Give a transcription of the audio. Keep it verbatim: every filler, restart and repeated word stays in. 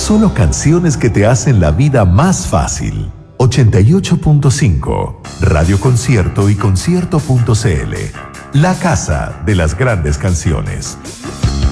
Solo canciones que te hacen la vida más fácil. ochenta y ocho punto cinco, Radio Concierto y concierto punto c l. La casa de las grandes canciones.